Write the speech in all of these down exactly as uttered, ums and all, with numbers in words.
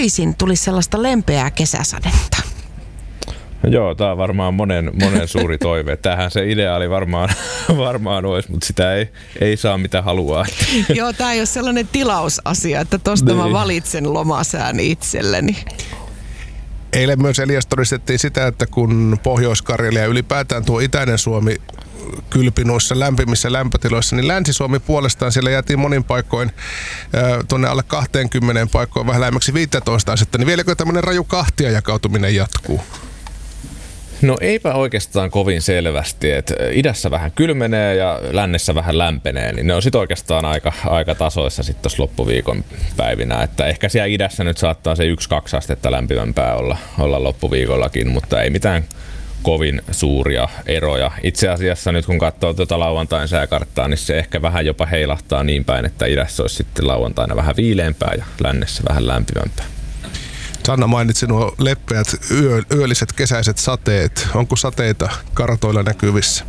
öisin tulisi sellaista lempeää kesäsadetta. No joo, tämä on varmaan monen, monen suuri toive. Tämähän se ideaali varmaan, varmaan olisi, mutta sitä ei, ei saa mitä haluaa. Joo, tämä ei ole sellainen tilausasia, että tosta mä valitsen lomasään itselleni. Eilen myös, Elias, todistettiin sitä, että kun Pohjois-Karjalia ja ylipäätään tuo itäinen Suomi kylpi noissa lämpimissä lämpötiloissa, niin Länsi-Suomi puolestaan siellä jäätiin monin paikoin tuonne alle kaksikymmentä paikkoon vähän lähemmäksi viisitoista astetta. Niin vieläkö tämmöinen raju kahtia jakautuminen jatkuu? No eipä oikeastaan kovin selvästi, että idässä vähän kylmenee ja lännessä vähän lämpenee, niin ne on sitten oikeastaan aika, aika tasoissa sitten tuossa loppuviikon päivinä, että ehkä siellä idässä nyt saattaa se yksi kaksi astetta lämpimämpää olla, olla loppuviikollakin, mutta ei mitään kovin suuria eroja. Itse asiassa nyt kun katsoo tuota lauantain sääkarttaa, niin se ehkä vähän jopa heilahtaa niin päin, että idässä olisi sitten lauantaina vähän viileämpää ja lännessä vähän lämpimämpää. Sanna mainitsi nuo leppeät yö, yölliset kesäiset sateet. Onko sateita kartoilla näkyvissä?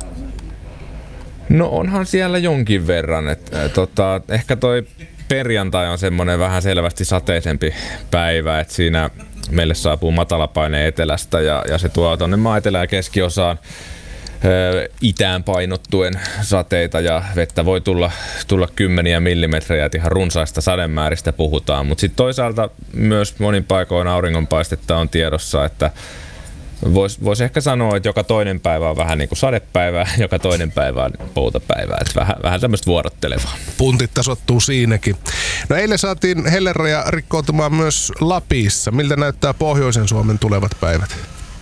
No onhan siellä jonkin verran. Et, äh, tota, ehkä toi perjantai on semmoinen vähän selvästi sateisempi päivä, että siinä meille saapuu matalapaine etelästä ja, ja se tuo tuonne maa etelä- ja keskiosaan itään painottuen sateita ja vettä voi tulla, tulla kymmeniä millimetrejä, että ihan runsaista sademääristä puhutaan, mutta sitten toisaalta myös monin paikoin auringonpaistetta on tiedossa, että voisi vois ehkä sanoa, että joka toinen päivä on vähän niin kuin sadepäivää, joka toinen päivä on poutapäivää, että vähän, vähän tämmöistä vuorottelevaa. Puntit tasoittuu siinäkin. No eilen saatiin helleraja rikkoutumaan myös Lapissa. Miltä näyttää pohjoisen Suomen tulevat päivät?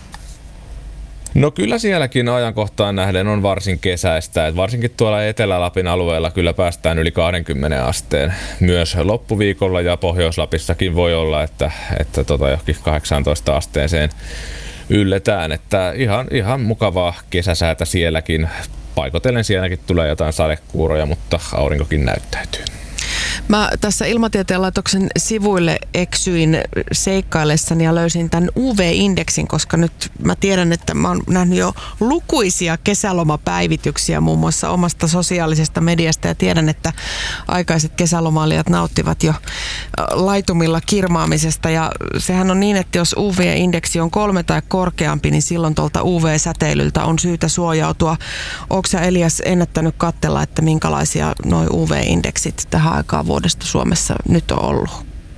No kyllä sielläkin ajankohtaan nähden on varsin kesäistä, että varsinkin tuolla Etelä-Lapin alueella kyllä päästään yli kaksikymmentä asteen. Myös loppuviikolla ja Pohjois-Lapissakin voi olla, että, että tota johonkin kahdeksantoista asteeseen ylletään, että ihan, ihan mukavaa kesäsäätä sielläkin. Paikotellen sielläkin tulee jotain sadekuuroja, mutta aurinkokin näyttäytyy. Mä tässä Ilmatieteen laitoksen sivuille eksyin seikkaillessani ja löysin tämän U V-indeksin, koska nyt mä tiedän, että mä oon nähnyt jo lukuisia kesälomapäivityksiä muun muassa omasta sosiaalisesta mediasta ja tiedän, että aikaiset kesälomailijat nauttivat jo laitumilla kirmaamisesta ja sehän on niin, että jos U V-indeksi on kolme tai korkeampi, niin silloin tuolta U V-säteilyltä on syytä suojautua. Ootko sä, Elias, ennättänyt katsella, että minkälaisia noi U V-indeksit tähän aikaan vuodesta Suomessa nyt on ollut?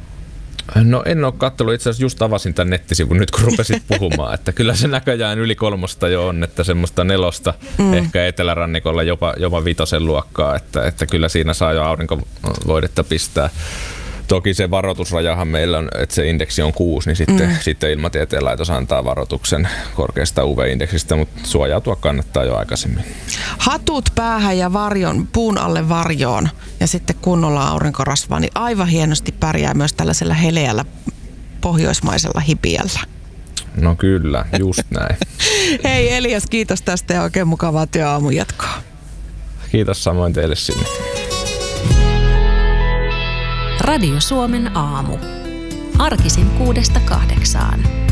No en ole katsellut, itse asiassa just avasin tämän nettisivun nyt kun rupesit puhumaan, että kyllä se näköjään yli kolmosta jo on, että semmoista nelosta, mm. ehkä etelärannikolla jopa, jopa vitosen luokkaa, että, että kyllä siinä saa jo aurinkovoidetta pistää. Toki se varoitusrajahan meillä on, että se indeksi on kuusi, niin sitten, mm. sitten Ilmatieteen laitos antaa varoituksen korkeasta U V-indeksistä, mutta suojautua kannattaa jo aikaisemmin. Hatut päähän ja varjon, puun alle varjoon ja sitten kunnolla aurinkorasvaa, niin aivan hienosti pärjää myös tällaisella heleällä pohjoismaisella hipiällä. No kyllä, just näin. Hei Elias, kiitos tästä ja oikein mukavaa työaamun jatkoa. Kiitos samoin teille sinne. Radio Suomen aamu. Arkisin kuudesta kahdeksaan.